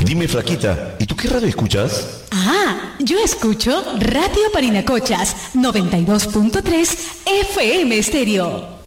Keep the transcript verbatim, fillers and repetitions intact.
Dime, flaquita, ¿y tú qué radio escuchas? Ah, yo escucho Radio Parinacochas noventa y dos punto tres F M Estéreo.